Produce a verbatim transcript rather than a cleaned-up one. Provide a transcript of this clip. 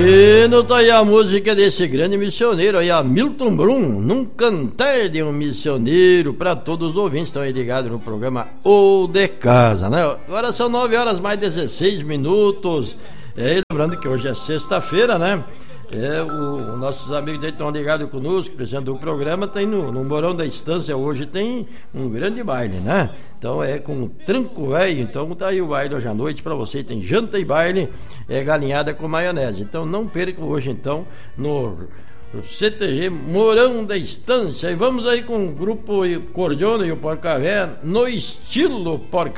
Bueno, tá aí a música desse grande missioneiro aí, Hamilton Brum, num cantar de um missioneiro, para todos os ouvintes que estão aí ligados no programa O de Casa, né? Agora são nove horas mais dezesseis minutos, é, lembrando que hoje é sexta-feira, né? É, o, os nossos amigos aí estão ligados conosco, precisando do programa, tem no, no Morão da Estância hoje tem um grande baile, né? Então é com tranco velho, então tá aí o baile hoje à noite para você, tem janta e baile, é galinhada com maionese. Então não perca hoje então no C T G Morão da Estância. E vamos aí com o grupo Cordiona e o Porca Véia no estilo Porca